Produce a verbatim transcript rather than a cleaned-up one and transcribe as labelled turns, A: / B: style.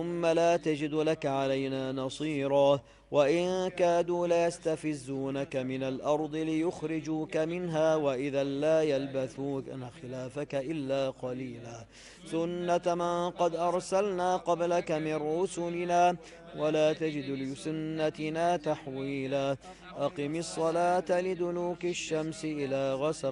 A: ثم لا تجد لك علينا نصيرا وإن كادوا ليستفزونك من الأرض ليخرجوك منها وإذا لا يلبثون خلافك إلا قليلا سنة من قد أرسلنا قبلك من رسلنا ولا تجد لسنتنا تحويلا أقم الصلاة لدلوك الشمس إلى غسق